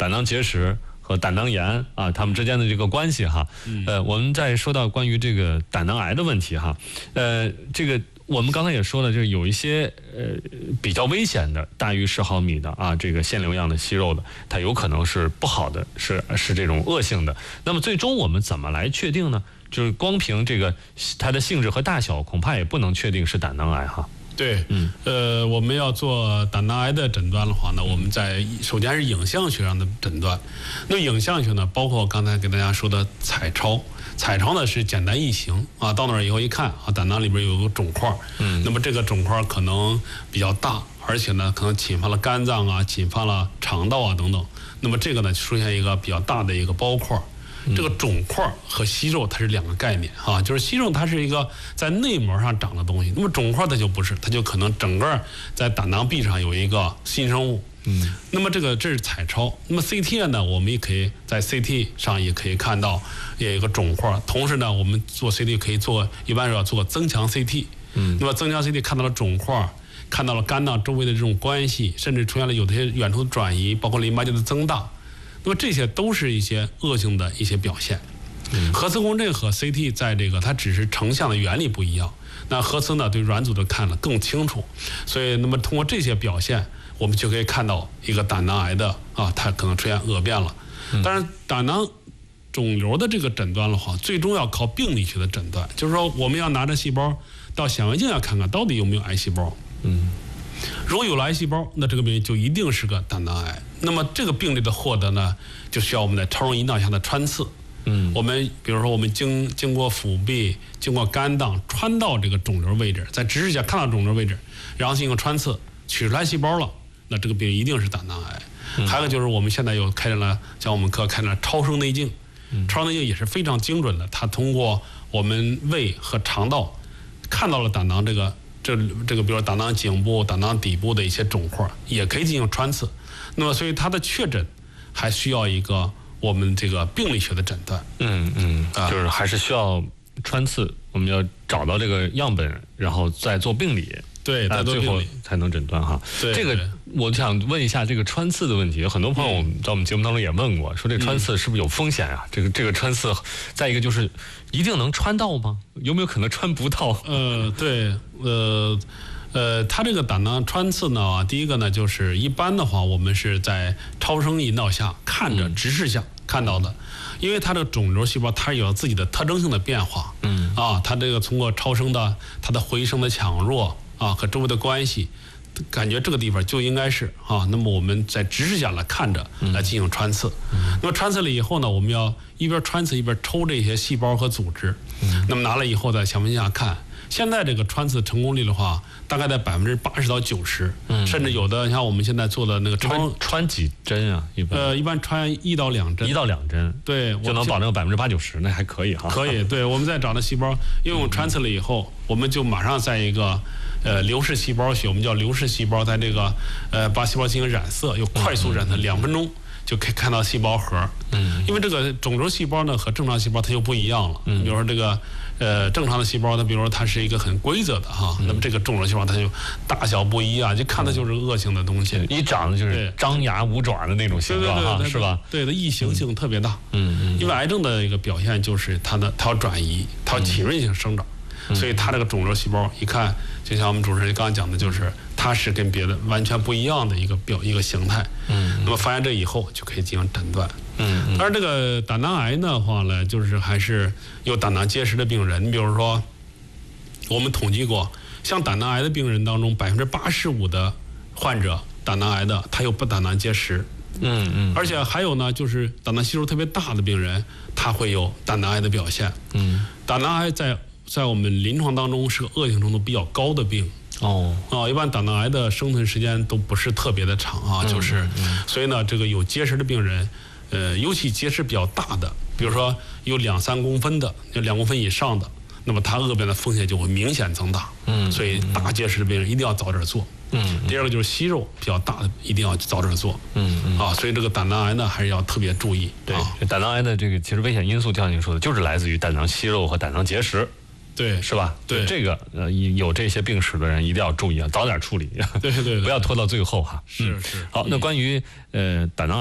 胆囊结石和胆囊炎啊，它们之间的这个关系哈。我们再说到关于这个胆囊癌的问题哈。这个我们刚才也说了，就是有一些比较危险的，大于10毫米的啊，这个腺瘤样的息肉的，它有可能是不好的，是这种恶性的。那么最终我们怎么来确定呢？就是光凭这个它的性质和大小，恐怕也不能确定是胆囊癌哈。 对，我们要做胆囊癌的诊断的话呢，我们首先是影像学上的诊断。那影像学呢，包括刚才给大家说的彩超。彩超呢是简单易行啊，到那儿以后一看啊，胆囊里边有个肿块，那么这个肿块可能比较大，而且呢可能侵犯了肝脏啊，侵犯了肠道啊等等。那么这个呢出现一个比较大的一个包块。这个肿块和息肉它是2个概念啊，就是息肉它是一个在内膜上长的东西，那么肿块它就不是，它就可能整个在胆囊壁上有一个新生物。那么这是彩超。那么 CT 呢，我们也可以在 CT 上也可以看到有一个肿块，同时呢，我们做 CT 可以一般是要做增强 CT。那么增强 CT 看到了肿块，看到了肝脏周围的这种关系，甚至出现了有些远处的转移，包括淋巴结的增大。那么这些都是一些恶性的一些表现。核磁共振和 CT 在这个它只是成像的原理不一样，那核磁呢对软组织看得更清楚，所以那么通过这些表现，我们就可以看到一个胆囊癌的啊，它可能出现恶变了。但是胆囊肿瘤的这个诊断的话，最终要靠病理学的诊断，就是说我们要拿着细胞到显微镜要看看到底有没有癌细胞。如果有了癌细胞，那这个病人就一定是个胆囊癌。那么这个病例的获得呢，就需要我们在超声引导下的穿刺。我们比如说我们经过腹壁，经过肝脏穿到这个肿瘤位置，在直视下看到肿瘤位置，然后进行穿刺，取出来细胞了，那这个病人一定是胆囊癌。还有就是我们现在又开展了，像我们科开展了超声内镜，超声内镜也是非常精准的，它通过我们胃和肠道看到了胆囊这个，比如说胆囊颈部、胆囊底部的一些肿块，也可以进行穿刺。那么，所以它的确诊还需要一个我们这个病理学的诊断。 就是还是需要穿刺，我们要找到这个样本，然后再做病理。 对， 最后才能诊断哈。这个我想问一下这个穿刺的问题，很多朋友在我们节目当中也问过，说这穿刺是不是有风险啊？这个穿刺，再一个就是一定能穿到吗？有没有可能穿不到？ 对，它这个胆囊穿刺呢，第一个呢就是一般的话，我们是在超声引导下看着直视下看到的，因为它这个肿瘤细胞它有自己的特征性的变化。它这个通过超声的它的回声的强弱啊和周围的关系，感觉这个地方就应该是啊，那么我们在直视下来看着来进行穿刺。那么穿刺了以后呢，我们要一边穿刺一边抽这些细胞和组织。那么拿了以后在显微镜下看，现在这个穿刺成功率的话，大概在80%到90%，甚至有的像我们现在做的那个穿几针啊？ 一般穿1到2针。 1到2针， 对， 就能保证80%、90%，那还可以哈。 可以，对，我们在找的细胞，因为我们穿刺了以后，我们就马上在一个流式细胞学，我们叫流式细胞，在这个把细胞进行染色，又快速染色2分钟。就可以看到细胞核。因为这个肿瘤细胞呢和正常细胞它就不一样了。比如说这个正常的细胞，它比如说它是一个很规则的哈，那么这个肿瘤细胞它就大小不一啊，就看的就是恶性的东西， 一长的就是张牙舞爪的那种形状哈，是吧？ 对，它异形性特别大。因为癌症的一个表现就是它要转移，它要起润性生长。所以它这个肿瘤细胞一看，就像我们主持人刚刚讲的，就是它是跟别的完全不一样的一个形态。那么发现这以后就可以进行诊断。当然这个胆囊癌的话呢，就是还是有胆囊结石的病人。你比如说，我们统计过，像胆囊癌的病人当中，85%的患者胆囊癌的，他有胆囊结石。而且还有呢，就是胆囊息肉特别大的病人，他会有胆囊癌的表现。胆囊癌在我们临床当中是个恶性程度比较高的病。一般胆囊癌的生存时间都不是特别的长啊，所以呢，这个有结石的病人，尤其结石比较大的，比如说有2-3公分的，有2公分以上的，那么它恶变的风险就会明显增大。所以大结石的病人一定要早点做。第二个就是息肉比较大的，一定要早点做。所以这个胆囊癌呢，还是要特别注意。 对，胆囊癌的这个其实危险因素，就像您说的，就是来自于胆囊息肉和胆囊结石。 对， 是吧？ 对， 这个有这些病史的人一定要注意啊，早点处理。 对， 不要拖到最后哈。 是。 好，那关于胆囊